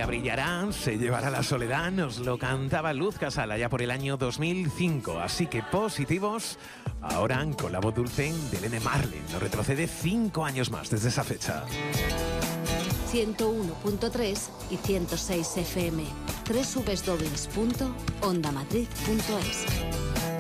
brillará, se llevará la soledad, nos lo cantaba Luz Casal allá por el año 2005. Así que positivos, ahora con la voz dulce de Lene Marlin. Nos retrocede 5 años más desde esa fecha. 101.3 y 106 FM. www.ondamadrid.es.